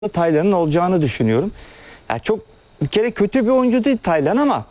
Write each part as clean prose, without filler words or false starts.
Taylan'ın olacağını düşünüyorum. Yani çok bir kere kötü bir oyuncu değil Taylan ama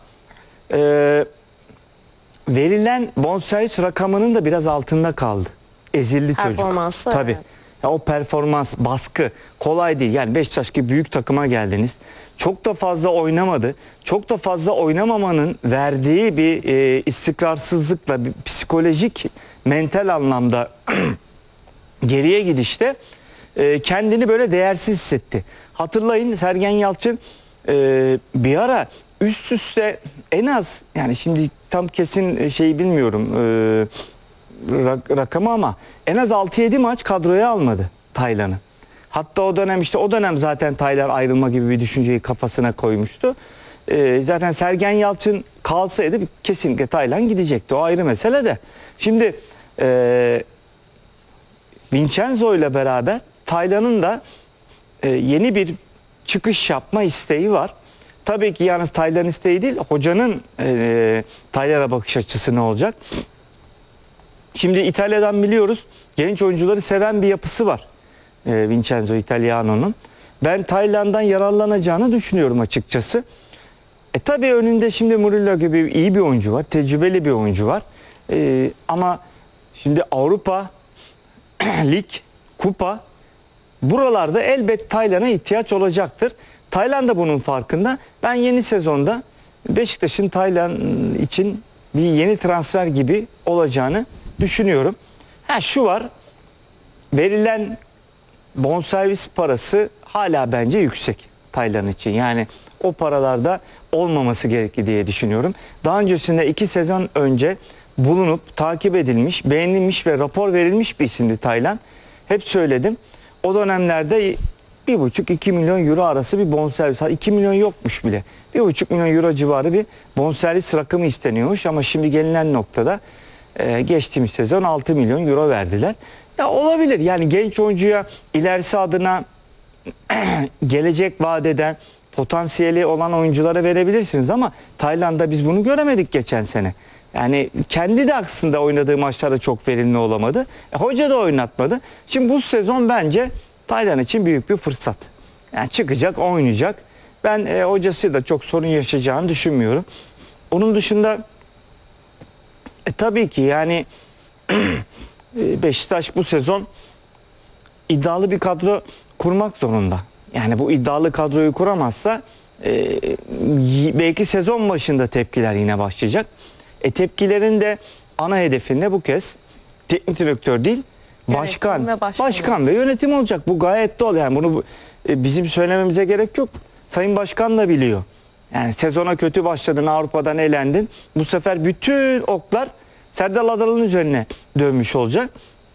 verilen bonservis rakamının da biraz altında kaldı. Ezildi çocuk. Performansı, Tabii. evet. Ya o performans, baskı kolay değil. Yani Beşiktaş gibi büyük takıma geldiniz. Çok da fazla oynamadı. Çok da fazla oynamamanın verdiği bir istikrarsızlıkla, bir psikolojik, mental anlamda geriye gidişte kendini böyle değersiz hissetti. Hatırlayın Sergen Yalçın bir ara üst üste en az, yani şimdi tam kesin şeyi bilmiyorum rakamı, ama en az 6-7 maç kadroya almadı Taylan'ı. Hatta o dönem zaten Taylan ayrılma gibi bir düşünceyi kafasına koymuştu. Zaten Sergen Yalçın kalsaydı kesinlikle Taylan gidecekti. O ayrı mesele de. Şimdi Vincenzo ile beraber Taylan'ın da yeni bir çıkış yapma isteği var. Tabii ki yalnız Taylan isteği değil, hocanın Taylan'a bakış açısı ne olacak? Şimdi İtalya'dan biliyoruz, genç oyuncuları seven bir yapısı var Vincenzo Italiano'nun. Ben Taylan'dan yararlanacağını düşünüyorum açıkçası. Tabii önünde şimdi Murillo gibi iyi bir oyuncu var, tecrübeli bir oyuncu var. Ama şimdi Avrupa, Lig, Kupa, buralarda elbet Taylan'a ihtiyaç olacaktır. Taylan da bunun farkında. Ben yeni sezonda Beşiktaş'ın Taylan için bir yeni transfer gibi olacağını düşünüyorum. Şu var, verilen bonservis parası hala bence yüksek Taylan için. Yani o paralarda olmaması gerekli diye düşünüyorum. Daha öncesinde 2 sezon önce bulunup takip edilmiş, beğenilmiş ve rapor verilmiş bir isimdi Taylan. Hep söyledim. O dönemlerde 1,5-2 milyon euro arası bir bonservis. 2 milyon yokmuş bile. 1,5 milyon euro civarı bir bonservis rakamı isteniyormuş. Ama şimdi gelinen noktada geçtiğimiz sezon 6 milyon euro verdiler. Ya olabilir. Yani genç oyuncuya ilerisi adına gelecek vaat eden, potansiyeli olan oyunculara verebilirsiniz ama Tayland'da biz bunu göremedik geçen sene. Yani kendi de aslında oynadığı maçlarda çok verimli olamadı. Hoca da oynatmadı. Şimdi bu sezon bence Taylan için büyük bir fırsat. Yani çıkacak, oynayacak. Ben hocası da çok sorun yaşayacağını düşünmüyorum. Onun dışında tabii ki yani Beşiktaş bu sezon iddialı bir kadro kurmak zorunda. Yani bu iddialı kadroyu kuramazsa belki sezon başında tepkiler yine başlayacak. Tepkilerin de ana hedefinde bu kez teknik direktör değil, başkan ve yönetim olacak. Bu gayet doğal. Yani bunu bizim söylememize gerek yok. Sayın Başkan da biliyor. Yani sezona kötü başladın, Avrupa'dan elendin. Bu sefer bütün oklar Serdal Adalı'nın üzerine dönmüş olacak.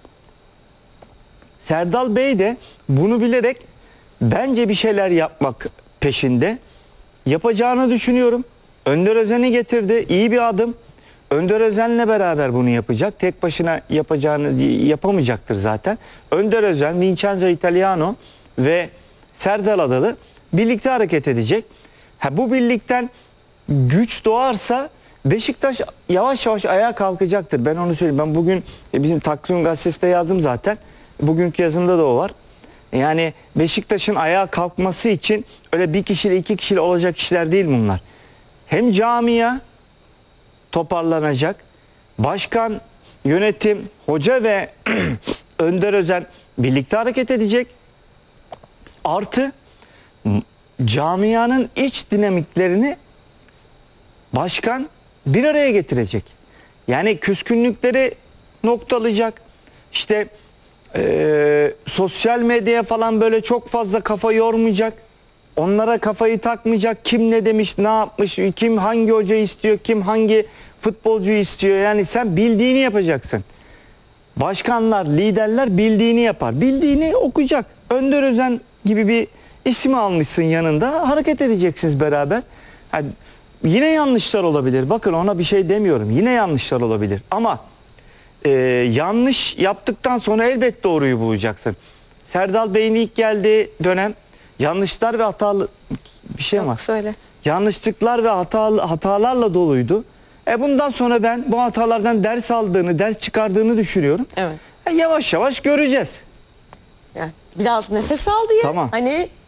Serdal Bey de bunu bilerek bence bir şeyler yapmak peşinde. Yapacağını düşünüyorum. Önder Özen'i getirdi. İyi bir adım. Önder Özen'le beraber bunu yapacak. Tek başına yapamayacaktır zaten. Önder Özen, Vincenzo Italiano ve Serdal Adalı birlikte hareket edecek. Bu birlikten güç doğarsa Beşiktaş yavaş yavaş ayağa kalkacaktır. Ben onu söyleyeyim. Ben bugün bizim Takvim Gazetesi'nde yazdım zaten. Bugünkü yazımda da o var. Yani Beşiktaş'ın ayağa kalkması için öyle bir kişiyle 2 kişiyle olacak işler değil bunlar. Hem camia toparlanacak, başkan, yönetim, hoca ve Önder Özen birlikte hareket edecek. Artı camianın iç dinamiklerini başkan bir araya getirecek. Yani küskünlükleri noktalayacak. İşte sosyal medyaya falan böyle çok fazla kafa yormayacak. Onlara kafayı takmayacak. Kim ne demiş, ne yapmış, kim hangi hocayı istiyor, kim hangi futbolcuyu istiyor. Yani sen bildiğini yapacaksın. Başkanlar, liderler bildiğini yapar. Bildiğini okuyacak. Önder Özen gibi bir isim almışsın yanında. Hareket edeceksiniz beraber. Yani yine yanlışlar olabilir. Bakın, ona bir şey demiyorum. Yine yanlışlar olabilir. Ama yanlış yaptıktan sonra elbet doğruyu bulacaksın. Serdal Bey'in ilk geldiği dönem yanlışlar ve hatalı bir şey var. Söyle. Yanlışlıklar ve hatalarla doluydu. Bundan sonra ben bu hatalardan ders çıkardığını düşünüyorum. Evet. Yavaş yavaş göreceğiz. Yani biraz nefes al diye. Tamam. Hani